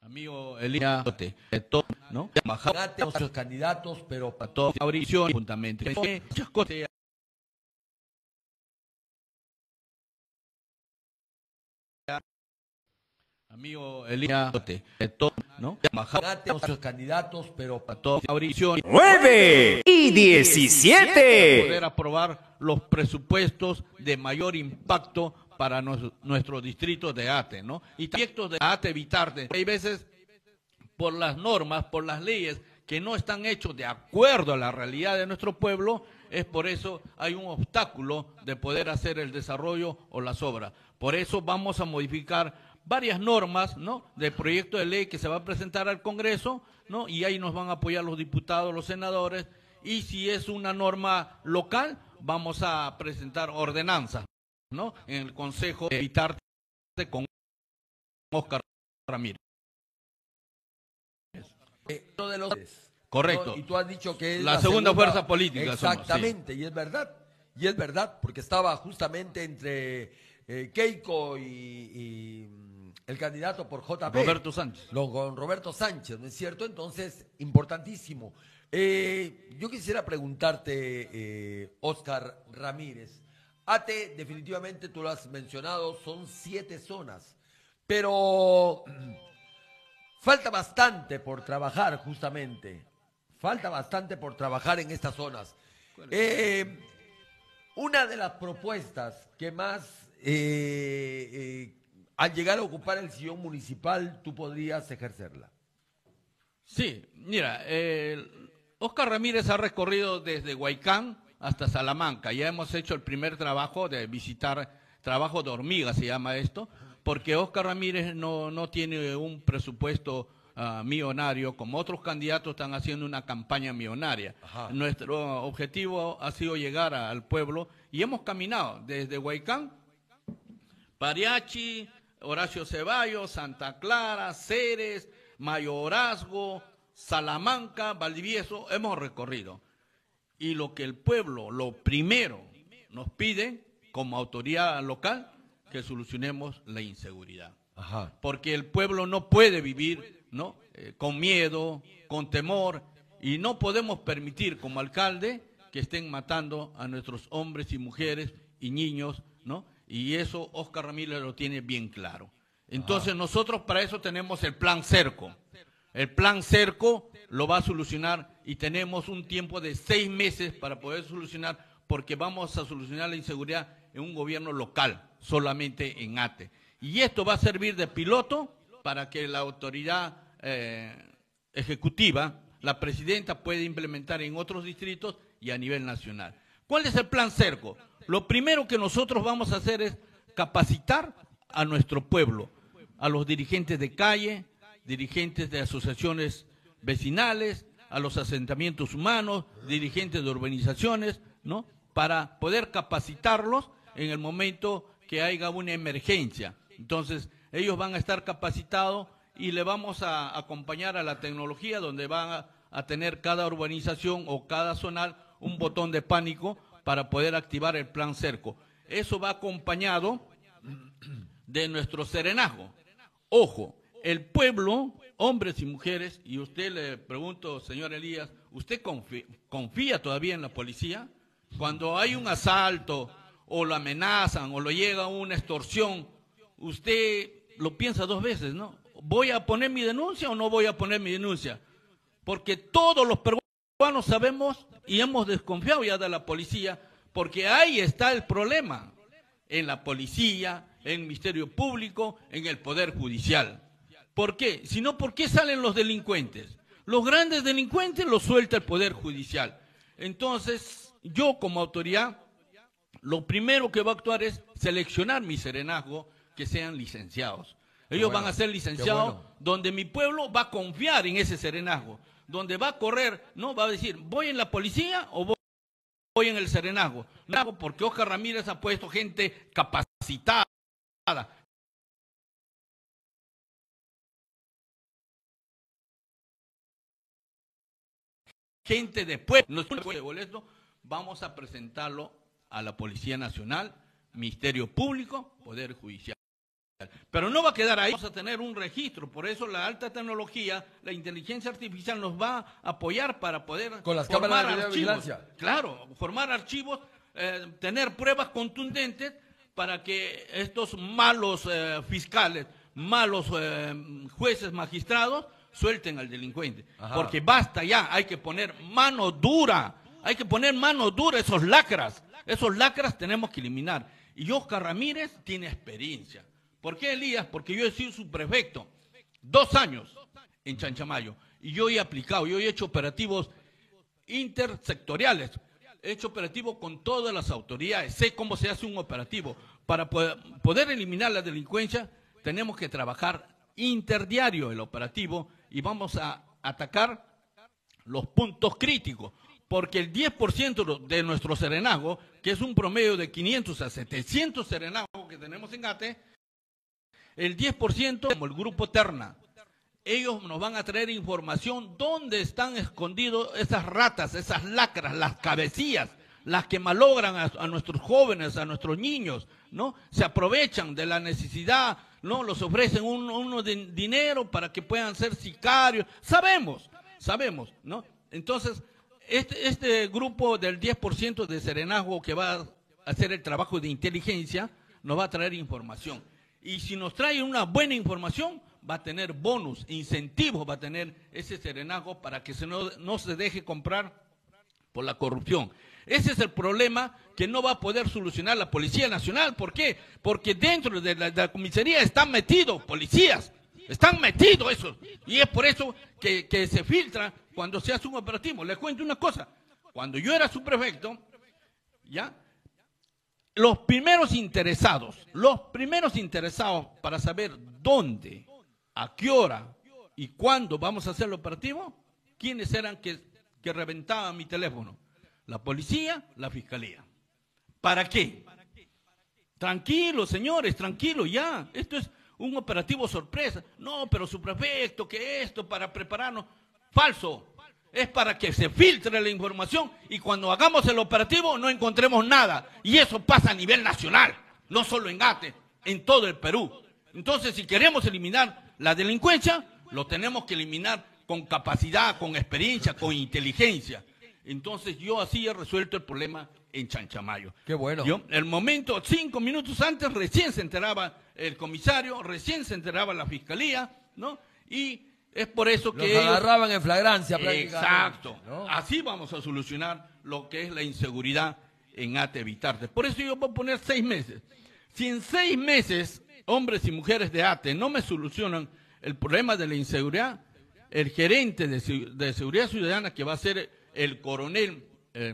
Amigo Elías, ¿no? Bajate nuestros candidatos, pero Para toda audición, juntamente. Muchas cosas. Amigo Elías, ¿no? bajate nuestros candidatos, pero Para toda audición. 9:17. Poder aprobar los presupuestos de mayor impacto para nuestros distritos de ATE, ¿no? Y proyectos de ATE evitarte. Hay veces, por las normas, por las leyes, que no están hechos de acuerdo a la realidad de nuestro pueblo, es por eso hay un obstáculo de poder hacer el desarrollo o las obras. Por eso vamos a modificar varias normas, ¿no?, de proyecto de ley que se va a presentar al Congreso, ¿no?, y ahí nos van a apoyar los diputados, los senadores, y si es una norma local, vamos a presentar ordenanzas, ¿no?, en el Consejo de Evitarte con Óscar Ramírez. de los... Correcto. ¿no? Y tú has dicho que es la segunda fuerza política. Exactamente, Somos, sí. y es verdad, porque estaba justamente entre Keiko y el candidato por JP. Roberto Sánchez. Con Roberto Sánchez, ¿no es cierto? Entonces, importantísimo. Yo quisiera preguntarte, Óscar Ramírez, ATE, definitivamente tú lo has mencionado, son 7 zonas, pero falta bastante por trabajar justamente. Falta bastante por trabajar en estas zonas. Una de las propuestas que más, al llegar a ocupar el sillón municipal, tú podrías ejercerla. Sí, mira, Óscar Ramírez ha recorrido desde Huaycán hasta Salamanca. Ya hemos hecho el primer trabajo de visitar, trabajo de hormiga se llama esto, porque Óscar Ramírez no tiene un presupuesto millonario, como otros candidatos están haciendo una campaña millonaria. Ajá. Nuestro objetivo ha sido llegar al pueblo y hemos caminado desde Huaycán, Pariachi, Horacio Ceballos, Santa Clara, Ceres, Mayorazgo, Salamanca, Valdivieso, hemos recorrido. Y lo que el pueblo, lo primero, nos pide como autoridad local, que solucionemos la inseguridad. Ajá. Porque el pueblo no puede vivir, ¿no?, con miedo, con temor, y no podemos permitir como alcalde que estén matando a nuestros hombres y mujeres y niños, ¿no? Y eso Óscar Ramírez lo tiene bien claro. Entonces nosotros para eso tenemos el plan Cerco. El plan Cerco lo va a solucionar y tenemos un tiempo de 6 meses para poder solucionar, porque vamos a solucionar la inseguridad en un gobierno local, solamente en ATE. Y esto va a servir de piloto para que la autoridad ejecutiva, la presidenta, pueda implementar en otros distritos y a nivel nacional. ¿Cuál es el plan Cerco? Lo primero que nosotros vamos a hacer es capacitar a nuestro pueblo, a los dirigentes de calle, dirigentes de asociaciones vecinales, a los asentamientos humanos, dirigentes de urbanizaciones, ¿no?, para poder capacitarlos en el momento que haya una emergencia. Entonces, ellos van a estar capacitados y le vamos a acompañar a la tecnología, donde van a tener cada urbanización o cada zonal un botón de pánico para poder activar el plan Cerco. Eso va acompañado de nuestro serenazgo. Ojo, el pueblo, hombres y mujeres, y usted le pregunto, señor Elías, ¿usted confía todavía en la policía? Cuando hay un asalto, o lo amenazan, o lo llega una extorsión, usted lo piensa 2 veces, ¿no? ¿Voy a poner mi denuncia o no voy a poner mi denuncia? Porque todos los peruanos sabemos y hemos desconfiado ya de la policía, porque ahí está el problema, en la policía, en el Ministerio Público, en el Poder Judicial. ¿Por qué? Si no, ¿por qué salen los delincuentes? Los grandes delincuentes los suelta el Poder Judicial. Entonces, yo como autoridad, lo primero que va a actuar es seleccionar mi serenazgo, que sean licenciados. Ellos van a ser licenciados, donde mi pueblo va a confiar en ese serenazgo, donde va a correr, no va a decir, ¿voy en la policía o voy en el serenazgo? No, porque Óscar Ramírez ha puesto gente capacitada, gente de pueblo. Vamos a presentarlo a la Policía Nacional, Ministerio Público, Poder Judicial. Pero no va a quedar ahí, vamos a tener un registro, por eso la alta tecnología, la inteligencia artificial nos va a apoyar para poder con las formar cámaras de archivos. videovigilancia. Claro, formar archivos, tener pruebas contundentes para que estos malos fiscales, malos jueces, magistrados, suelten al delincuente. Ajá. Porque basta ya, hay que poner mano dura, hay que poner mano dura a esos lacras tenemos que eliminar. Y Oscar Ramírez tiene experiencia. ¿Por qué, Elías? Porque yo he sido su prefecto 2 años en Chanchamayo y yo he aplicado, yo he hecho operativos intersectoriales, he hecho operativos con todas las autoridades, sé cómo se hace un operativo. Para poder eliminar la delincuencia tenemos que trabajar interdiario el operativo y vamos a atacar los puntos críticos, porque el 10% de nuestro serenazgo, que es un promedio de 500 a 700 serenazgos que tenemos en Gate, el 10% como el grupo Terna. Ellos nos van a traer información dónde están escondidos esas ratas, esas lacras, las cabecillas, las que malogran a nuestros jóvenes, a nuestros niños, ¿no? Se aprovechan de la necesidad, ¿no? Los ofrecen dinero para que puedan ser sicarios. Sabemos, ¿no? Entonces, este grupo del 10% de serenazgo que va a hacer el trabajo de inteligencia nos va a traer información. Y si nos trae una buena información, va a tener bonus, incentivos, va a tener ese serenazgo para que no se deje comprar por la corrupción. Ese es el problema que no va a poder solucionar la Policía Nacional. ¿Por qué? Porque dentro de la comisaría están metidos policías, están metidos esos. Y es por eso que se filtra cuando se hace un operativo. Les cuento una cosa, cuando yo era subprefecto, ¿ya? Los primeros interesados para saber dónde, a qué hora y cuándo vamos a hacer el operativo, ¿quiénes eran que reventaban mi teléfono? La policía, la fiscalía. ¿Para qué? Tranquilos, señores, tranquilos ya. Esto es un operativo sorpresa. No, pero subprefecto, que esto para prepararnos. Falso. Es para que se filtre la información y cuando hagamos el operativo no encontremos nada. Y eso pasa a nivel nacional, no solo en Gate, en todo el Perú. Entonces, si queremos eliminar la delincuencia, lo tenemos que eliminar con capacidad, con experiencia, con inteligencia. Entonces, yo así he resuelto el problema en Chanchamayo. Qué bueno. El momento, 5 minutos antes, recién se enteraba el comisario, recién se enteraba la fiscalía, ¿no? Y es por eso que los agarraban en flagrancia prácticamente. Exacto. ¿No? Así vamos a solucionar lo que es la inseguridad en Ate Vitarte. Por eso yo voy a poner 6 meses. Si en 6 meses, hombres y mujeres de Ate no me solucionan el problema de la inseguridad, el gerente de Seguridad Ciudadana, que va a ser el coronel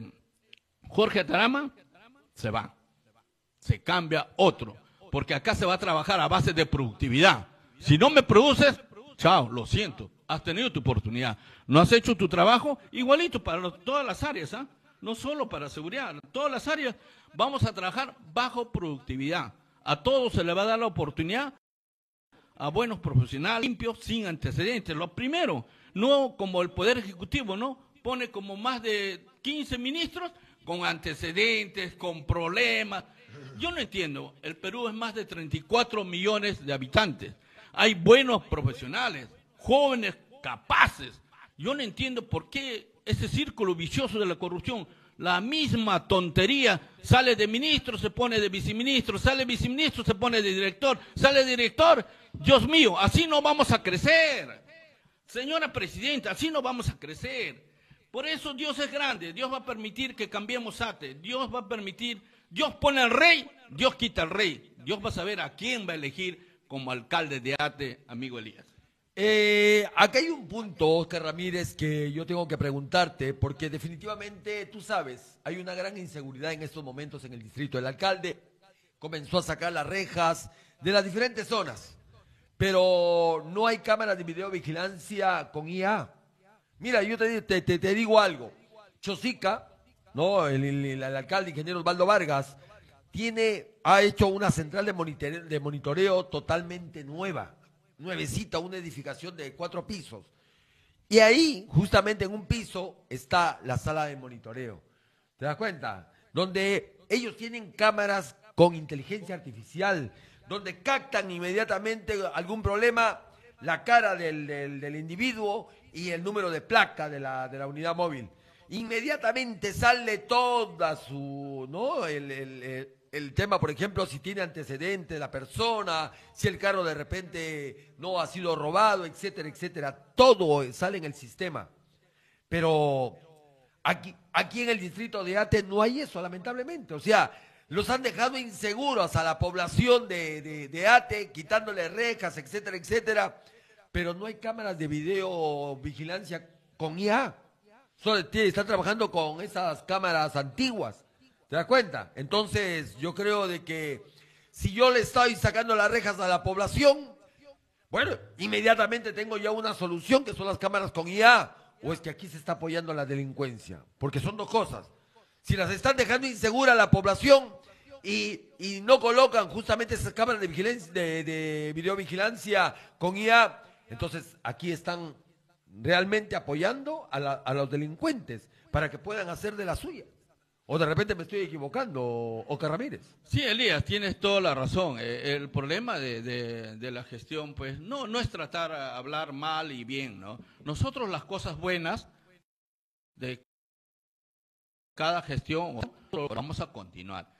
Jorge Atarama, se va. Se cambia otro. Porque acá se va a trabajar a base de productividad. Si no me produces, chao, lo siento, has tenido tu oportunidad. No has hecho tu trabajo, igualito para todas las áreas, ¿ah? No solo para seguridad, todas las áreas vamos a trabajar bajo productividad. A todos se le va a dar la oportunidad, a buenos profesionales, limpios, sin antecedentes. Lo primero, no como el Poder Ejecutivo, ¿no? Pone como más de 15 ministros con antecedentes, con problemas. Yo no entiendo, el Perú es más de 34 millones de habitantes. Hay buenos profesionales, jóvenes capaces. Yo no entiendo por qué ese círculo vicioso de la corrupción, la misma tontería, sale de ministro, se pone de viceministro, sale viceministro, se pone de director, sale director. Dios mío, así no vamos a crecer. Señora Presidenta, así no vamos a crecer. Por eso Dios es grande, Dios va a permitir que cambiemos Ate, Dios va a permitir, Dios pone al rey, Dios quita al rey. Dios va a saber a quién va a elegir como alcalde de Ate, amigo Elías. Acá hay un punto, Oscar Ramírez, que yo tengo que preguntarte, porque definitivamente, tú sabes, hay una gran inseguridad en estos momentos en el distrito. El alcalde comenzó a sacar las rejas de las diferentes zonas, pero no hay cámaras de videovigilancia con IA. Mira, yo te digo algo. Chosica, ¿no? El alcalde, ingeniero Osvaldo Vargas, ha hecho una central de monitoreo totalmente nuevecita, una edificación de 4 pisos. Y ahí, justamente en un piso, está la sala de monitoreo. ¿Te das cuenta? Donde ellos tienen cámaras con inteligencia artificial, donde captan inmediatamente algún problema, la cara del individuo y el número de placa de la unidad móvil. Inmediatamente sale toda su, ¿no? El tema, por ejemplo, si tiene antecedentes la persona, si el carro de repente no ha sido robado, etcétera, etcétera. Todo sale en el sistema. Pero aquí en el distrito de Ate no hay eso, lamentablemente. O sea, los han dejado inseguros a la población de Ate, quitándole rejas, etcétera, etcétera. Pero no hay cámaras de videovigilancia con IA. Solo están trabajando con esas cámaras antiguas. ¿Te das cuenta? Entonces, yo creo de que si yo le estoy sacando las rejas a la población, bueno, inmediatamente tengo ya una solución que son las cámaras con IA. O es que aquí se está apoyando la delincuencia. Porque son dos cosas. Si las están dejando insegura a la población y no colocan justamente esas cámaras de vigilancia, de videovigilancia con IA, entonces aquí están realmente apoyando a los delincuentes para que puedan hacer de la suya. O de repente me estoy equivocando, Oscar Ramírez. Sí, Elías, tienes toda la razón. El problema de la gestión, pues, no es tratar a hablar mal y bien, ¿no? Nosotros las cosas buenas de cada gestión lo vamos a continuar.